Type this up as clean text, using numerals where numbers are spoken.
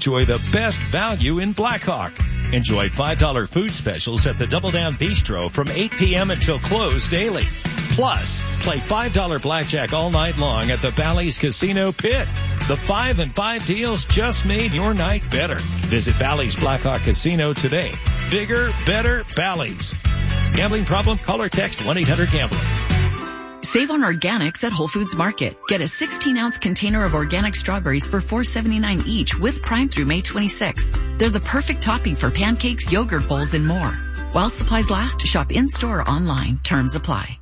enjoy the best value in Blackhawk. Enjoy $5 food specials at the Double Down Bistro from 8 p.m. until close daily. Plus, play $5 blackjack all night long at the Bally's Casino Pit. The 5 and 5 deals just made your night better. Visit Bally's Blackhawk Casino today. Bigger, better Bally's. Gambling problem? Call or text 1-800-GAMBLER. Save on organics at Whole Foods Market. Get a 16-ounce container of organic strawberries for $4.79 each with Prime through May 26th. They're the perfect topping for pancakes, yogurt bowls, and more. While supplies last, shop in-store or online. Terms apply.